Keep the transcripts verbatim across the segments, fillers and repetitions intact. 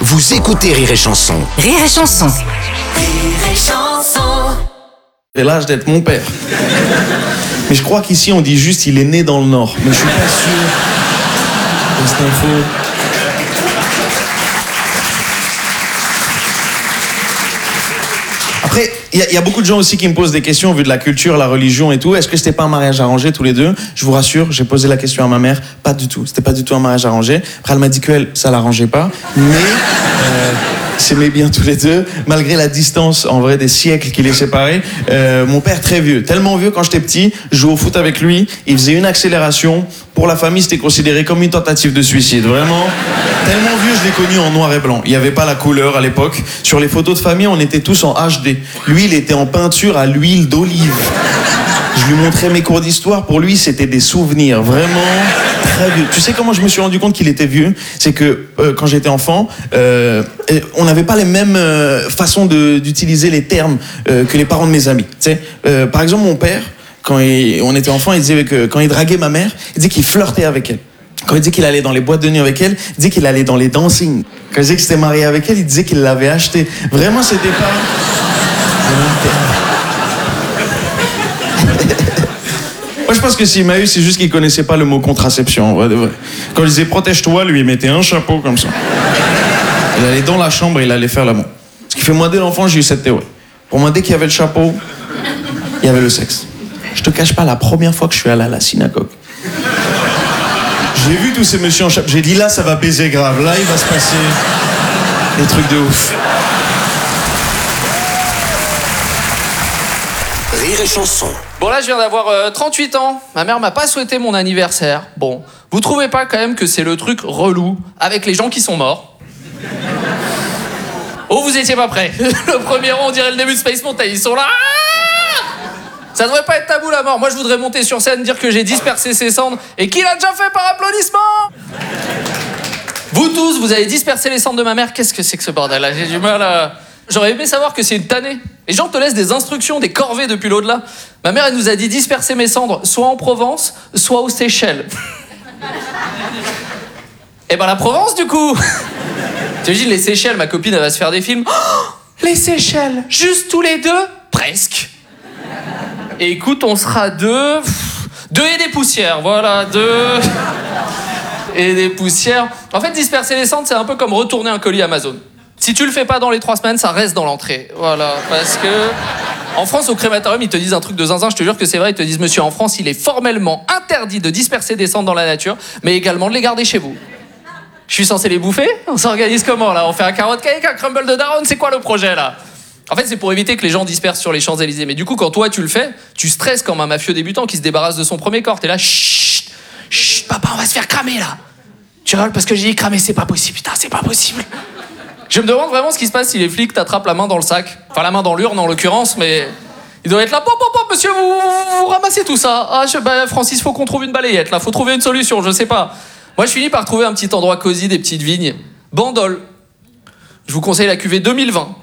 Vous écoutez Rire et Chanson. Rire et Chanson. Rire et Chanson. J'ai l'âge d'être mon père. Mais je crois qu'ici on dit juste il est né dans le Nord. Mais je suis pas sûr de cette info. Après, il y, y a beaucoup de gens aussi qui me posent des questions vu de la culture, la religion et tout. Est-ce que c'était pas un mariage arrangé tous les deux? Je vous rassure, j'ai posé la question à ma mère. Pas du tout. C'était pas du tout un mariage arrangé. Après, elle m'a dit qu'elle, ça l'arrangeait pas. Mais euh, s'aimaient bien tous les deux, malgré la distance, en vrai, des siècles qui les séparaient. Euh, mon père, très vieux. Tellement vieux, quand j'étais petit, je jouais au foot avec lui. Il faisait une accélération. Pour la famille, c'était considéré comme une tentative de suicide. Vraiment, tellement vieux, je l'ai connu en noir et blanc. Il n'y avait pas la couleur à l'époque. Sur les photos de famille, on était tous en H D. Lui, il était en peinture à l'huile d'olive. Je lui montrais mes cours d'histoire. Pour lui, c'était des souvenirs. Vraiment très vieux. Tu sais comment je me suis rendu compte qu'il était vieux? C'est que euh, quand j'étais enfant, euh, on n'avait pas les mêmes euh, façons de, d'utiliser les termes euh, que les parents de mes amis. Tu sais, euh, par exemple, mon père, quand il, on était enfant, il disait que quand il draguait ma mère, il disait qu'il flirtait avec elle. Quand il disait qu'il allait dans les boîtes de nuit avec elle, il disait qu'il allait dans les dancing. Quand il disait qu'il s'était marié avec elle, il disait qu'il l'avait acheté. Vraiment, c'était pas... Moi, je pense que s'il m'a eu, c'est juste qu'il connaissait pas le mot contraception, en vrai de vrai. Quand il disait protège-toi, lui, il mettait un chapeau comme ça. Il allait dans la chambre et il allait faire l'amour. Ce qui fait, moi, dès l'enfant, j'ai eu cette théorie. Pour moi, dès qu'il y avait le chapeau, il y avait le sexe. Je te cache pas, la première fois que je suis allé à la synagogue, j'ai vu tous ces messieurs en chapeau. J'ai dit, là, ça va baiser grave. Là, il va se passer des trucs de ouf. Rire et Chanson. Bon là je viens d'avoir euh, trente-huit ans, ma mère m'a pas souhaité mon anniversaire. Bon, vous trouvez pas quand même que c'est le truc relou avec les gens qui sont morts? Oh vous étiez pas prêts. Le premier rang on dirait le début de Space Mountain, ils sont là. Ça devrait pas être tabou la mort. Moi je voudrais monter sur scène, dire que j'ai dispersé ses cendres et qu'il l'a déjà fait par applaudissement. Vous tous, vous avez dispersé les cendres de ma mère, qu'est-ce que c'est que ce bordel là? J'ai du mal à... J'aurais aimé savoir que c'est une tannée. Les gens te laissent des instructions, des corvées depuis l'au-delà. Ma mère, elle nous a dit disperser mes cendres, soit en Provence, soit aux Seychelles. Eh ben la Provence, du coup. T'imagines les Seychelles, ma copine, elle va se faire des films. Oh, les Seychelles, juste tous les deux? Presque. Et écoute, on sera deux... Deux et des poussières, voilà, deux... Et des poussières. En fait, disperser les cendres, c'est un peu comme retourner un colis Amazon. Si tu le fais pas dans les trois semaines, ça reste dans l'entrée. Voilà, parce que... En France, au crématorium, ils te disent un truc de zinzin, je te jure que c'est vrai, ils te disent, monsieur, en France, il est formellement interdit de disperser des cendres dans la nature, mais également de les garder chez vous. Je suis censé les bouffer? On s'organise comment, là? On fait un carotte cake, un crumble de daronne? C'est quoi le projet, là? En fait, c'est pour éviter que les gens dispersent sur les Champs-Élysées. Mais du coup, quand toi, tu le fais, tu stresses comme un mafieux débutant qui se débarrasse de son premier corps. T'es là, chut, chut, papa, on va se faire cramer, là. Tu rigoles parce que j'ai dit cramer, c'est pas possible, putain, c'est pas possible. Je me demande vraiment ce qui se passe si les flics t'attrapent la main dans le sac. Enfin, la main dans l'urne, en l'occurrence, mais... Ils doivent être là, pop, pop, pop, monsieur, vous, vous, vous ramassez tout ça. Ah, je, bah, Francis, faut qu'on trouve une balayette, là, faut trouver une solution, je sais pas. Moi, je finis par trouver un petit endroit cosy, des petites vignes. Bandol. Je vous conseille la cuvée deux mille vingt.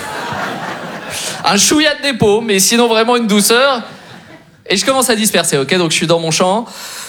Un chouïa de dépôt, mais sinon vraiment une douceur. Et je commence à disperser, ok? Donc je suis dans mon champ.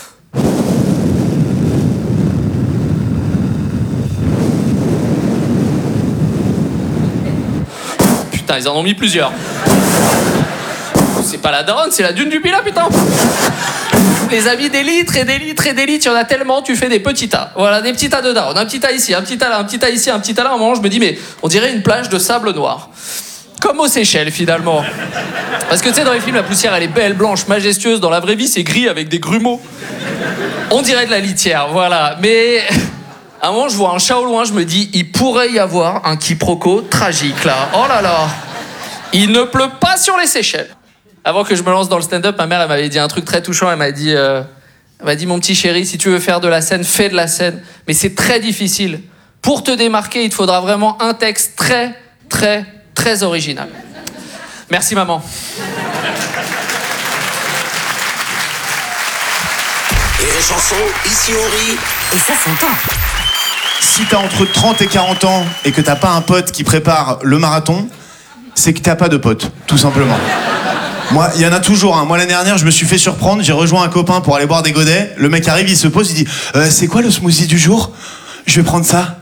Putain, ils en ont mis plusieurs. C'est pas la daronne, c'est la dune du Pilat, putain. Les amis, des litres et des litres et des litres, il y en a tellement, tu fais des petits tas. Voilà, des petits tas de daronne. Un petit tas ici, un petit tas là, un petit tas ici, un petit tas là. À un moment, je me dis, mais on dirait une plage de sable noir. Comme aux Seychelles, finalement. Parce que tu sais, dans les films, la poussière, elle est belle, blanche, majestueuse. Dans la vraie vie, c'est gris avec des grumeaux. On dirait de la litière, voilà. Mais à un moment, je vois un chat au loin, je me dis, il pourrait y avoir un quiproquo tragique, là. Oh là là. Il ne pleut pas sur les Seychelles. Avant que je me lance dans le stand-up, ma mère, elle m'avait dit un truc très touchant. Elle m'a dit, euh, elle m'a dit, mon petit chéri, si tu veux faire de la scène, fais de la scène. Mais c'est très difficile. Pour te démarquer, il te faudra vraiment un texte très, très, très original. Merci, maman. Rire et Chanson, ici on rit. Et ça s'entend. Si t'as entre trente et quarante ans et que t'as pas un pote qui prépare le marathon, c'est que t'as pas de pote, tout simplement. Moi, il y en a toujours un. Moi, l'année dernière, je me suis fait surprendre. J'ai rejoint un copain pour aller boire des godets. Le mec arrive, il se pose, il dit euh, « C'est quoi le smoothie du jour ?» Je vais prendre ça.